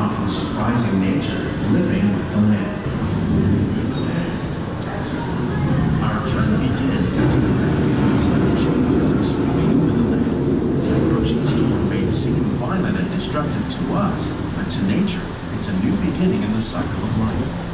often surprising nature living with the land. Our journey begins as the sudden changes are sweeping over the land. The approaching storm may seem violent and destructive to us, but to nature, it's a new beginning in the cycle of life.